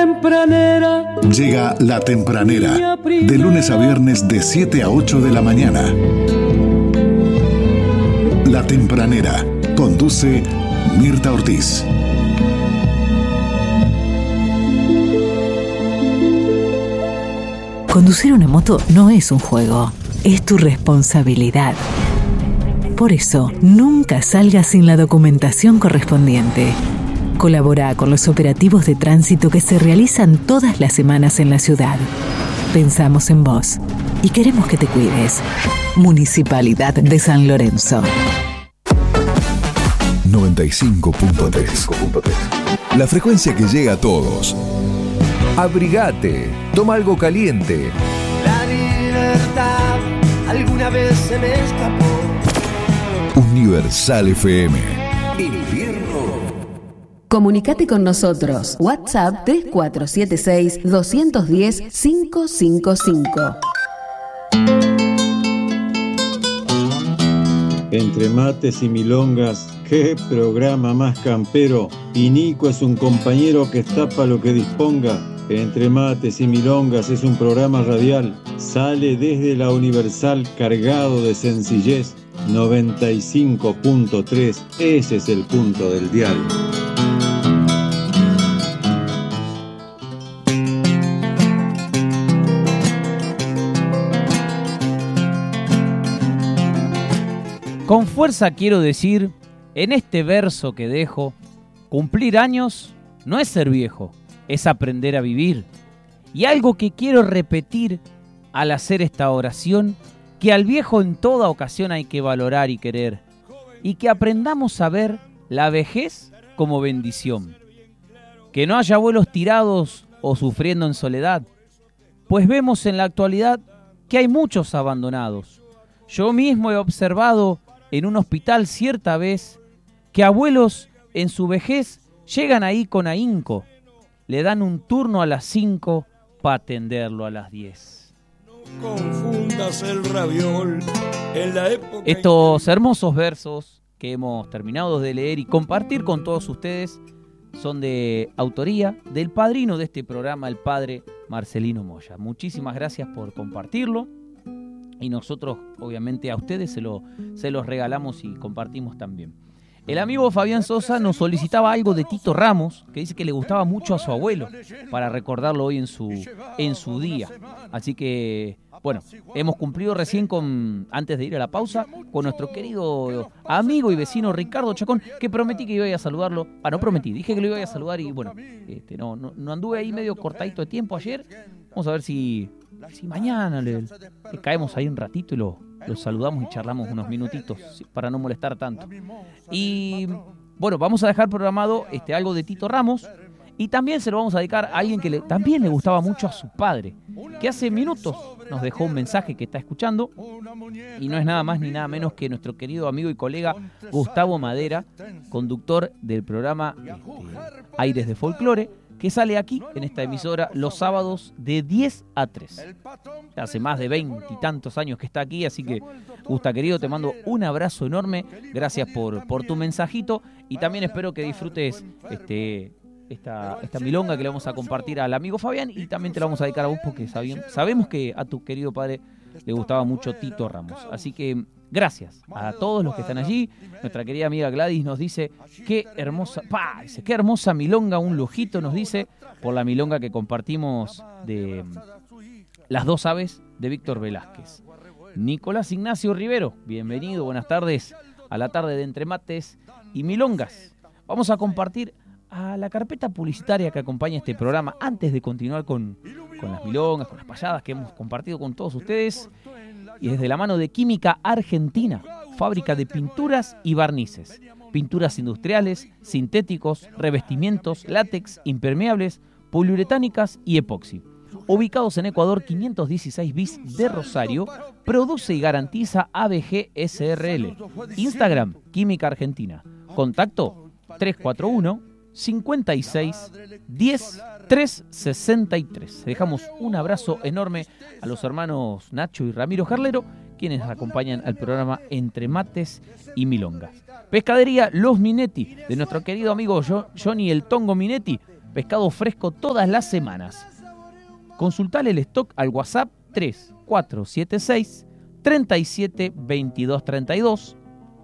tempranera. Llega La Tempranera, de lunes a viernes de 7 a 8 de la mañana. La Tempranera, conduce Mirta Ortiz. Conducir una moto no es un juego, es tu responsabilidad. Por eso, nunca salgas sin la documentación correspondiente. Colabora con los operativos de tránsito que se realizan todas las semanas en la ciudad. Pensamos en vos y queremos que te cuides. Municipalidad de San Lorenzo. 95.3. La frecuencia que llega a todos. Abrigate, toma algo caliente. La libertad alguna vez se me escapó. Universal FM. Comunicate con nosotros. WhatsApp 3476-210-555. Entre mates y milongas, qué programa más campero. Y Nico es un compañero que está para lo que disponga. Entre mates y milongas es un programa radial. Sale desde la Universal cargado de sencillez. 95.3, ese es el punto del dial. Con fuerza quiero decir, en este verso que dejo, cumplir años no es ser viejo, es aprender a vivir. Y algo que quiero repetir al hacer esta oración, que al viejo en toda ocasión hay que valorar y querer, y que aprendamos a ver la vejez como bendición. Que no haya abuelos tirados o sufriendo en soledad, pues vemos en la actualidad que hay muchos abandonados. Yo mismo he observado en un hospital cierta vez que abuelos en su vejez llegan ahí con ahínco, le dan un turno a las 5 para atenderlo a las 10. Confundas el raviol en la época. Estos hermosos versos que hemos terminado de leer y compartir con todos ustedes son de autoría del padrino de este programa, el padre Marcelino Moya. Muchísimas gracias por compartirlo y nosotros obviamente a ustedes se los regalamos y compartimos también. El amigo Fabián Sosa nos solicitaba algo de Tito Ramos, que dice que le gustaba mucho a su abuelo, para recordarlo hoy en su día. Así que, bueno, hemos cumplido recién antes de ir a la pausa, con nuestro querido amigo y vecino Ricardo Chacón, que prometí que iba a saludarlo. No prometí, dije que lo iba a saludar y bueno, no anduve ahí medio cortadito de tiempo ayer. Vamos a ver si mañana le caemos ahí un ratito y lo saludamos y charlamos unos minutitos para no molestar tanto. Y bueno, vamos a dejar programado algo de Tito Ramos y también se lo vamos a dedicar a alguien que también le gustaba mucho a su padre, que hace minutos nos dejó un mensaje que está escuchando y no es nada más ni nada menos que nuestro querido amigo y colega Gustavo Madera, conductor del programa Aires de Folclore, que sale aquí en esta emisora los sábados de 10 a 3. Hace más de 20 y tantos años que está aquí, así que Gusta querido, te mando un abrazo enorme, gracias por tu mensajito y también espero que disfrutes esta milonga que le vamos a compartir al amigo Fabián y también te la vamos a dedicar a vos porque sabemos que a tu querido padre le gustaba mucho Tito Ramos. Así que gracias a todos los que están allí. Nuestra querida amiga Gladys nos dice qué hermosa milonga, un lujito nos dice por la milonga que compartimos de Las dos aves de Víctor Velázquez. Nicolás Ignacio Rivero, bienvenido, buenas tardes a la tarde de Entre Mates y Milongas. Vamos a compartir a la carpeta publicitaria que acompaña este programa antes de continuar con las milongas, con las payadas que hemos compartido con todos ustedes. Y desde la mano de Química Argentina, fábrica de pinturas y barnices, pinturas industriales, sintéticos, revestimientos, látex, impermeables, poliuretánicas y epoxi. Ubicados en Ecuador 516 bis de Rosario, produce y garantiza ABG SRL. Instagram, Química Argentina. Contacto 341 56 10 363. Dejamos un abrazo enorme a los hermanos Nacho y Ramiro Jarlero, quienes acompañan al programa Entre Mates y Milongas. Pescadería Los Minetti, de nuestro querido amigo Johnny el Tongo Minetti. pescado fresco todas las semanas. Consultale el stock al WhatsApp 3476 37 22 32,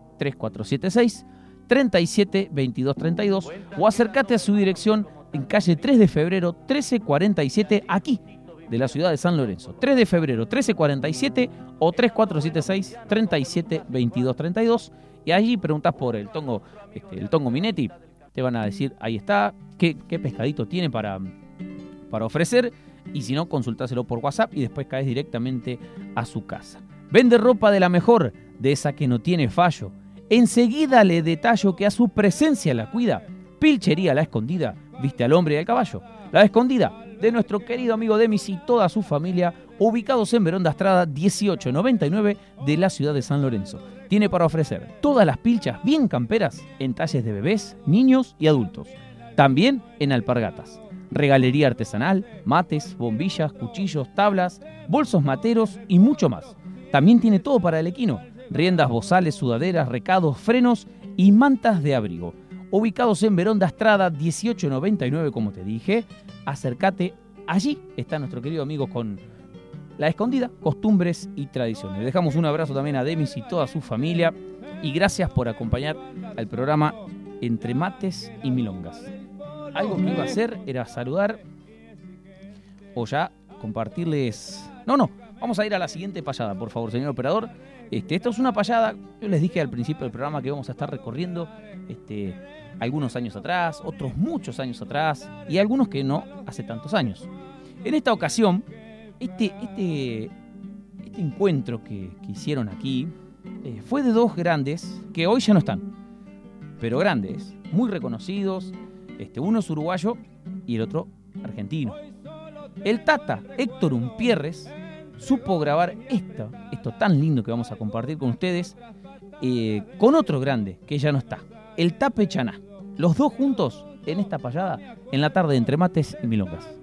3476 37 22 32, o acércate a su dirección en calle 3 de febrero 1347, aquí de la ciudad de San Lorenzo. 3 de febrero 1347 o 3476 37 22 32, y allí preguntás por el tongo Minetti. Te van a decir, ahí está, qué pescadito tiene para ofrecer, y si no, consultáselo por WhatsApp y después caes directamente a su casa. Vende ropa de la mejor, de esa que no tiene fallo. Enseguida le detallo que a su presencia la cuida. Pilchería La Escondida, viste al hombre y al caballo. La Escondida, de nuestro querido amigo Demis y toda su familia, ubicados en Verón de Astrada 1899 de la ciudad de San Lorenzo. Tiene para ofrecer todas las pilchas bien camperas en talles de bebés, niños y adultos. También en alpargatas. Regalería artesanal, mates, bombillas, cuchillos, tablas, bolsos materos y mucho más. También tiene todo para el equino: riendas, bozales, sudaderas, recados, frenos y mantas de abrigo. Ubicados en Verón de Astrada 1899, como te dije, acércate. Allí está nuestro querido amigo con La Escondida, costumbres y tradiciones. Le dejamos un abrazo también a Demis y toda su familia, y gracias por acompañar al programa Entre Mates y Milongas. Algo que iba a hacer era saludar o ya compartirles... No, vamos a ir a la siguiente payada, por favor, señor operador. Esto es una payada, yo les dije al principio del programa que vamos a estar recorriendo algunos años atrás, otros muchos años atrás, y algunos que no hace tantos años. En esta ocasión, este encuentro que hicieron aquí fue de dos grandes que hoy ya no están, pero grandes, muy reconocidos. Uno es uruguayo y el otro argentino. El Tata Héctor Umpierres supo grabar esto tan lindo que vamos a compartir con ustedes, con otro grande que ya no está, el Tape Chaná. Los dos juntos en esta payada en la tarde de Entre Mates y Milongas.